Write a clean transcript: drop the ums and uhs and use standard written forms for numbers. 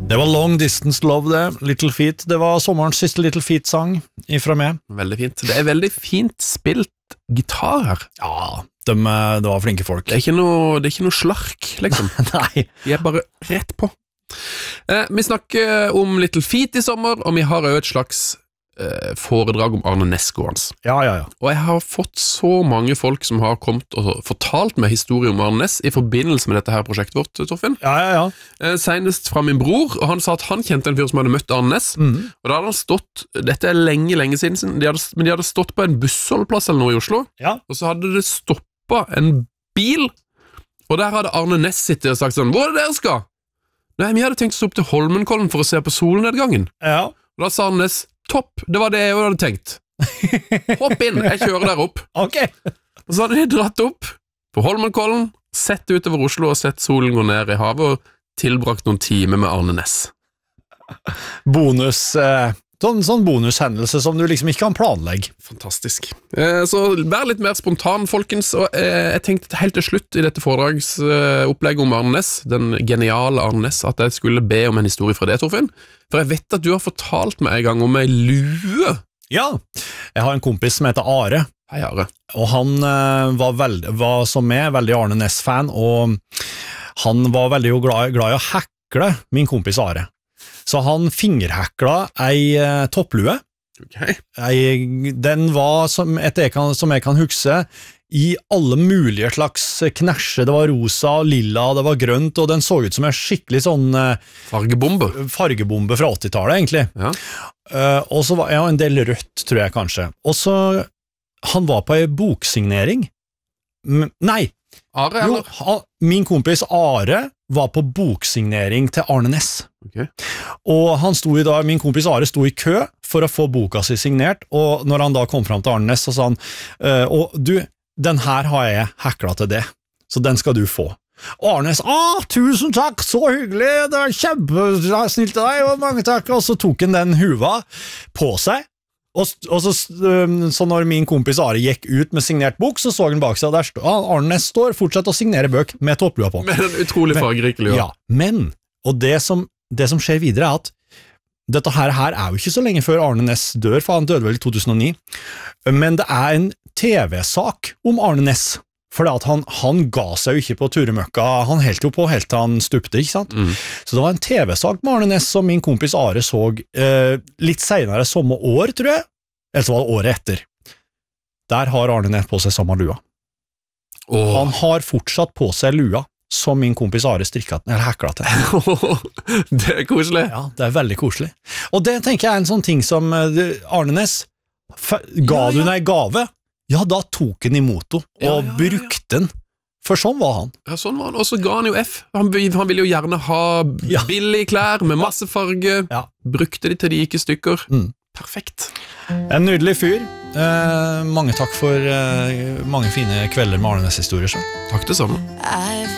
Det var Long Distance Love det, Little Feat. Det var sommerens siste Little Feat-sang ifra meg. Veldig fint. Det veldig fint spilt gitar her. Ja, det var flinke folk. Det er ikke noe slark, liksom. Nei. De bare rett på. Vi snakker om Little Feat i sommer, og vi har jo et slags foredrag om Arne Næss gående. Ja. Og jeg har fått så mange folk som har kommet og fortalt meg historier om Arne Næss i forbindelse med dette her prosjektet vårt, Torfinn. Ja. Senest fra min bror, og han sa at han kjente en fyr som hadde møtt Arne Næss, og da hadde han stått, dette lenge siden, men de hadde stått på en bussholdplass eller noe i Oslo, og så hadde det stoppet en bil, og der hadde Arne Næss sittet og sagt sånn, hvor er det dere skal? Nei, vi hadde tenkt å stå opp til Holmenkollen for å se på solnedgangen. Ja. Og da sa Arne Næss, topp, det var det jeg hadde tenkt. Hopp inn, jeg kjører der opp. Ok. Og så hadde de dratt opp på Holmenkollen, sett utover Oslo og sett solen gå ned i havet og tilbrakt noen timer med Arne Næss. Sånn bonushendelse som du liksom ikke kan planlegge. Fantastisk. Så vær litt mer spontan, folkens, og jeg tenkte helt til slutt i dette foredragsopplegget om Arne Næss, den geniale Arne Næss, at jeg skulle be om en historie fra det, Torfinn. For jeg vet at du har fortalt meg en gang om en lue. Ja, jeg har en kompis som heter Are. Hei, Are. Og han var som meg, veldig Arne Næss-fan, og han var veldig glad i å hekle min kompis Are. Så han fingerhekla ei topplue. Okay. Den var, som jeg kan huske, i alle mulige slags knæsje. Det var rosa, lilla, det var grønt, og den så ut som en skikkelig sånn fargebombe fra 80-tallet, egentlig. Ja. Og så var en del rødt, tror jeg kanskje. Og så, han var på en boksignering. Nei! Are, eller? Jo, min kompis Are var på boksignering til Arne Næss. Okay. Og min kompis Are sto i kø for å få boka si signert, og når han da kom fram til Arne Næss, så sa han, og du, den her har jeg hekla til det, så den skal du få. Og Arne Næss, tusen takk, så hyggelig, det var kjempesnilt av deg, og mange takk, og så tok han den huva på seg, og så når min kompis Are gikk ut med signert bok, så han bak seg, og der Arne Næss står fortsatt å signere bøk med topplua på. Med en utrolig fargerik lua. Ja, men, og det som skjer videre er at dette her er jo ikke så lenge før Arne Næss dør, for han døde vel i 2009, men det er en TV-sak om Arne Næss, for han ga seg jo ikke på turemøkka, han helt jo på helt til han stupte, ikke sant? Så det var en TV-sak med Arne Næss som min kompis Are så litt senere samme år, tror jeg, eller så var det året etter. Der har Arne Næss på seg samme lua. Han har fortsatt på seg lua som min kompis Are strikket, eller hekla til. Det er koselig. Ja, det er veldig koselig. Og det tenker jeg er en sånn ting som Arne Næss, ga du deg gave? Ja, da tok han imot henne, og brukte den. For sånn var han. Ja, sånn var han. Og så ga han jo F. Han ville jo gjerne ha billige klær med masse farge. Ja. Brukte de til de gikk i stykker. Perfekt. En nydelig fyr. Mange takk for mange fine kvelder med Arne Næss-historier. Takk det samme.